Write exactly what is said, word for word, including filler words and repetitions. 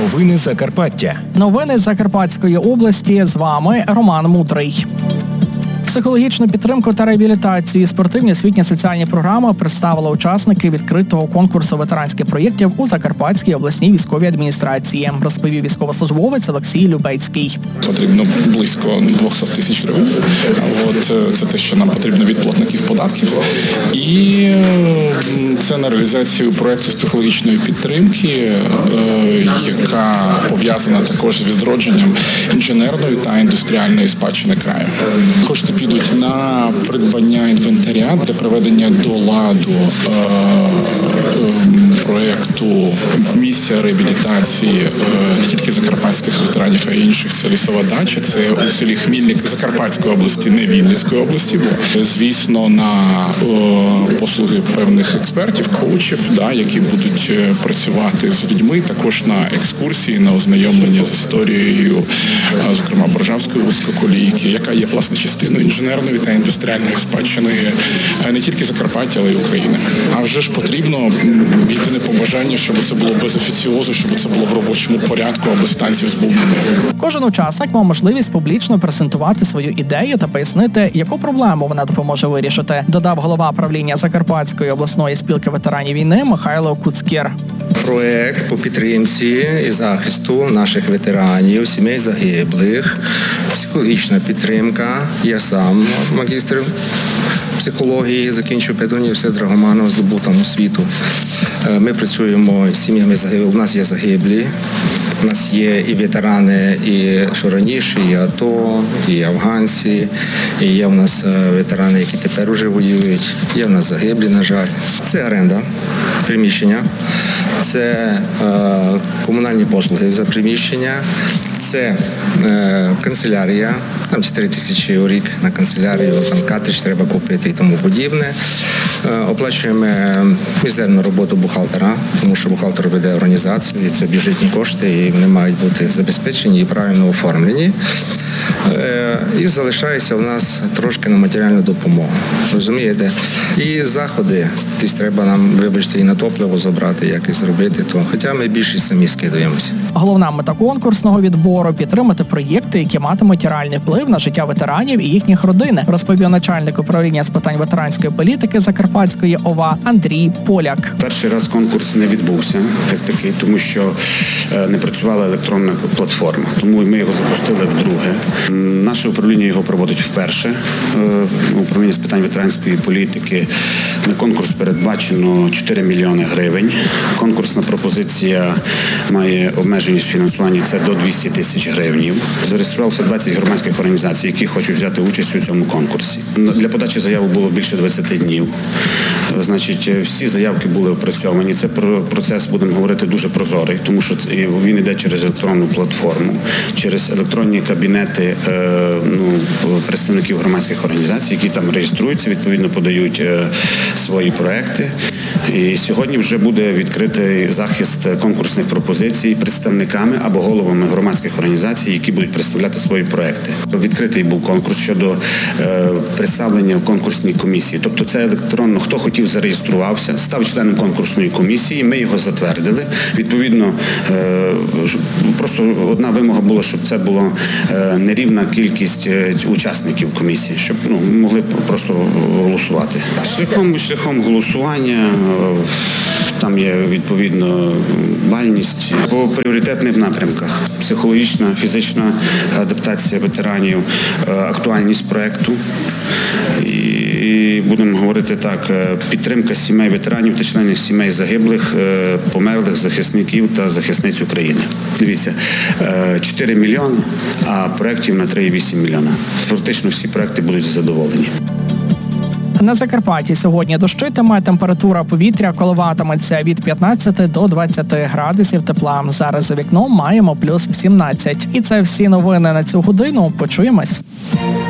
Новини Закарпаття. Новини Закарпатської області. З вами Роман Мудрий. Психологічну підтримку та реабілітацію спортивні освітні соціальні програми представили учасники відкритого конкурсу ветеранських проєктів у Закарпатській обласній військовій адміністрації, розповів військовослужбовець Олексій Любецький. Потрібно близько двісті тисяч гривень. От, це те, що нам потрібно від платників податків. І це на реалізацію проєкту з психологічної підтримки, яка пов'язана також з відродженням інженерної та індустріальної спадщини краю. Кошти підуть на придбання інвентаря для приведення до ладу е, е, проєкту місця реабілітації е, не тільки закарпатських ветеранів, а й інших. Це лісова дача, це у селі Хмільник Закарпатської області, не Вінницької області. Бо, звісно, на е, послуги певних експертів, коучів, да, які будуть працювати з людьми, також на екскурсії, на ознайомлення з історією, е, зокрема, Боржавської вузькоколійки, яка є, власне, частиною інженерної та індустріальної спадщини не тільки Закарпаття, але й України. А вже ж потрібно єдине побажання, щоб це було без офіціозу, щоб це було в робочому порядку, а без танців з бубнами. Кожен учасник мав можливість публічно презентувати свою ідею та пояснити, яку проблему вона допоможе вирішити, додав голова правління Закарпатської обласної спілки ветеранів війни Михайло Куцкір. Проект по підтримці і захисту наших ветеранів, сімей загиблих, психологічна підтримка. Я сам магістр психології, закінчив педуніверситет Драгоманова, здобув там освіту. Ми працюємо з сім'ями загиблих. У нас є загиблі. У нас є і ветерани, і що раніше, і АТО, і афганці, і є в нас ветерани, які тепер уже воюють, є в нас загиблі, на жаль. Це оренда приміщення, це е, комунальні послуги за приміщення, це е, канцелярія, там чотири тисячі у рік на канцелярію, там картридж треба купити і тому подібне. Е, оплачуємо мізерну роботу бухгалтера, тому що бухгалтер веде організацію, і це бюджетні кошти, і вони мають бути забезпечені і правильно оформлені. Е, і залишається в нас трошки на матеріальну допомогу, розумієте? І заходи, десь треба нам, вибачте, і на топливо забрати, як і зробити, то хоча ми більше самі скидаємося. Головна мета конкурсного відбору – підтримати проєкти, які матимуть реальний вплив на життя ветеранів і їхніх родин, розповів начальник управління з питань ветеранської політики Закарпатської ОВА Андрій Поляк. Перший раз конкурс не відбувся, як такий, тому що не працювала електронна платформа, тому ми його запустили вдруге. Наше управління його проводить вперше. Управління з питань ветеранської політики. На конкурс передбачено чотири мільйони гривень. Конкурсна пропозиція має обмеженість фінансування, це до двісті тисяч гривень. Зареєструвалося двадцять громадських організацій, які хочуть взяти участь у цьому конкурсі. Для подачі заяви було більше двадцять днів. Значить, всі заявки були опрацьовані. Це процес, будемо говорити, дуже прозорий, тому що він йде через електронну платформу, через електронні кабінети ну, представників громадських організацій, які там реєструються, відповідно подають свої проекти. І сьогодні вже буде відкритий захист конкурсних пропозицій представниками або головами громадських організацій, які будуть представляти свої проекти. Відкритий був конкурс щодо е, представлення в конкурсній комісії. Тобто це електронно, хто хотів, зареєструвався, став членом конкурсної комісії, ми його затвердили. Відповідно, е, просто одна вимога була, щоб це була е, нерівна кількість учасників комісії, щоб ну, могли просто голосувати. Шляхом, шляхом голосування, там є відповідно бальність по пріоритетних напрямках. Психологічна, фізична адаптація ветеранів, актуальність проєкту. І будемо говорити так, підтримка сімей ветеранів та членів сімей загиблих, померлих захисників та захисниць України. Дивіться, чотири мільйони, а проєктів на три цілих вісім мільйона. Практично всі проєкти будуть задоволені. На Закарпатті сьогодні дощитиме, температура повітря коливатиметься від п'ятнадцяти до двадцяти градусів тепла. Зараз за вікном маємо плюс сімнадцять. І це всі новини на цю годину. Почуємось.